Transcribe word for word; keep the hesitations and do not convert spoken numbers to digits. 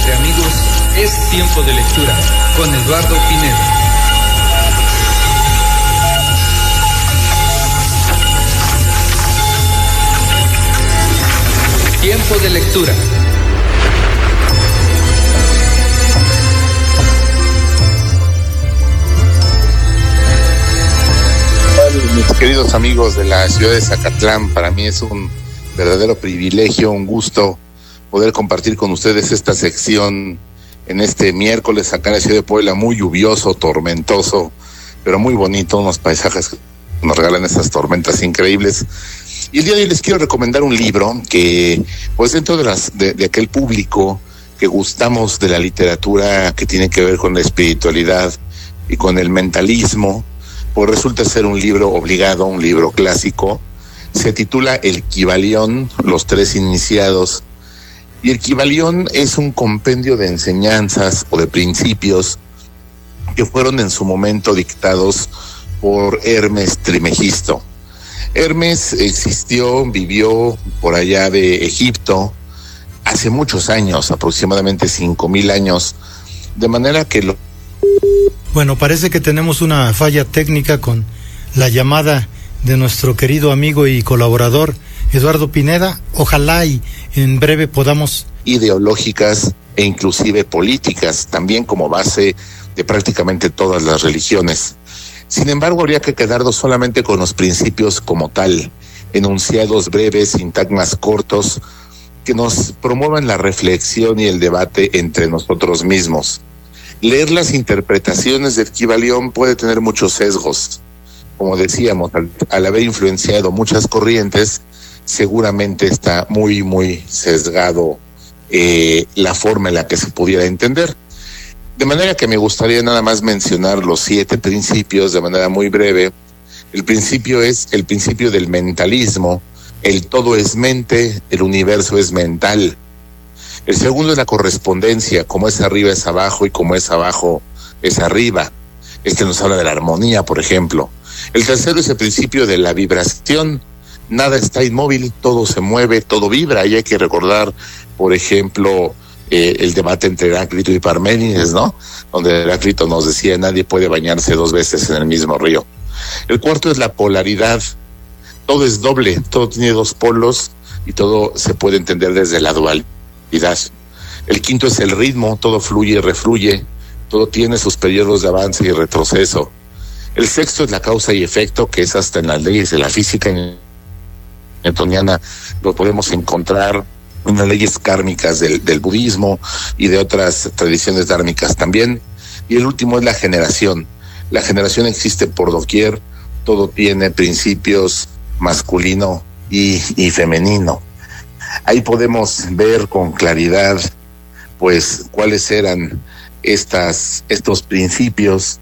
entre amigos, es Tiempo de Lectura con Eduardo Pineda. Tiempo de Lectura. Mis queridos amigos de la ciudad de Zacatlán, para mí es un verdadero privilegio, un gusto poder compartir con ustedes esta sección en este miércoles acá en la ciudad de Puebla, muy lluvioso, tormentoso, pero muy bonito, unos paisajes que nos regalan estas tormentas increíbles. Y el día de hoy les quiero recomendar un libro que, pues dentro de, las, de, de aquel público que gustamos de la literatura que tiene que ver con la espiritualidad y con el mentalismo, pues resulta ser un libro obligado, un libro clásico. Se titula El Kybalión, los tres iniciados. Y el Kybalión es un compendio de enseñanzas o de principios que fueron en su momento dictados por Hermes Trismegisto. Hermes existió, vivió por allá de Egipto hace muchos años, aproximadamente cinco mil años, de manera que lo... Bueno, parece que tenemos una falla técnica con la llamada de nuestro querido amigo y colaborador Eduardo Pineda. Ojalá y en breve podamos... ideológicas e inclusive políticas, también como base de prácticamente todas las religiones. Sin embargo, habría que quedarnos solamente con los principios como tal, enunciados breves, sintagmas cortos, que nos promuevan la reflexión y el debate entre nosotros mismos. Leer las interpretaciones del Kybalión puede tener muchos sesgos. Como decíamos, al, al haber influenciado muchas corrientes, seguramente está muy, muy sesgado eh, la forma en la que se pudiera entender. De manera que me gustaría nada más mencionar los siete principios de manera muy breve. El principio es el principio del mentalismo. El todo es mente, el universo es mental. El segundo es la correspondencia, como es arriba es abajo y como es abajo es arriba. Este nos habla de la armonía, por ejemplo. El tercero es el principio de la vibración. Nada está inmóvil, todo se mueve, todo vibra. Y hay que recordar, por ejemplo, eh, el debate entre Heráclito y Parménides, ¿no? Donde Heráclito nos decía, nadie puede bañarse dos veces en el mismo río. El cuarto es la polaridad. Todo es doble, todo tiene dos polos y todo se puede entender desde la dualidad. El quinto es el ritmo, todo fluye y refluye, todo tiene sus periodos de avance y retroceso. El sexto es la causa y efecto, que es hasta en las leyes de la física newtoniana lo podemos encontrar en las leyes kármicas del, del budismo y de otras tradiciones dármicas también. Y el último es la generación. La generación existe por doquier, todo tiene principios masculino y, y femenino. Ahí podemos ver con claridad, pues, cuáles eran estas, estos principios